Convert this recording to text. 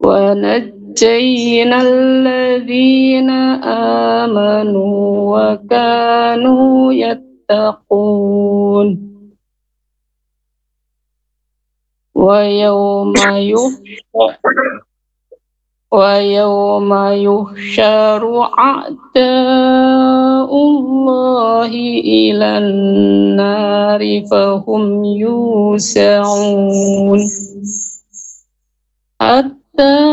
ونجينا الذين آمنوا وكانوا يتقون ويوم يحشر أعداء الله إلى النار فهم يوزعون حتى